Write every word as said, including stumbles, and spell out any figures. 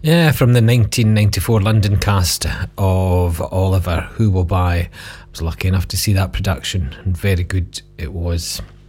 Yeah, from the nineteen ninety-four London cast of Oliver, Who Will Buy. I was lucky enough to see that production, and very good it was.